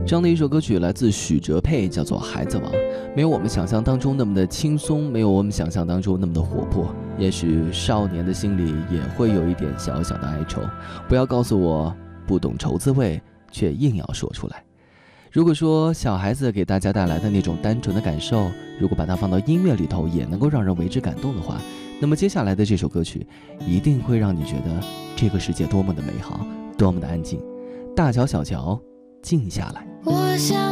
这样的一首歌曲来自许哲佩，叫做《孩子王》，没有我们想象当中那么的轻松，没有我们想象当中那么的活泼。也许少年的心里也会有一点小小的哀愁，不要告诉我不懂愁滋味，却硬要说出来。如果说小孩子给大家带来的那种单纯的感受，如果把它放到音乐里头也能够让人为之感动的话，那么接下来的这首歌曲一定会让你觉得这个世界多么的美好，多么的安静。大乔小乔，静下来。 我想